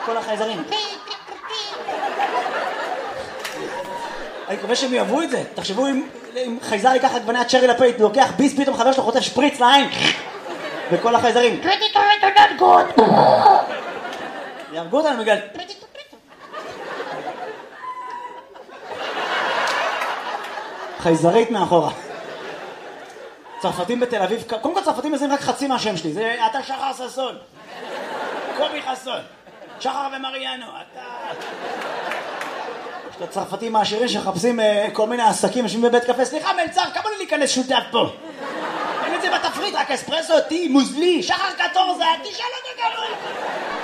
כל החייזרים. אני מקווה שהם יאהבו את זה. תחשבו אם חייזר ייקח עגבני הצ'רי לפייט, לוקח ביס, פתאום חבר שלו חוטף שפריץ לעין. וכל החייזרים. יהרגו אותנו בגלל... חייזרית מאחורה. צרפתים בתל אביב, קודם כל צרפתים מזים רק חצי מהשם שלי, זה אתה שחר ססון, קובי חסון, שחר ומריאנו, אתה... יש את הצרפתים העשירים שחפשים כל מיני עסקים, יושבים בבית קפה, סליחה מלצר, כמה לי להיכנס שותף פה? אין את זה בתפריט, רק אספרסו, טי, מוזלי, שחר קטורזה, תשאל אותו גרול.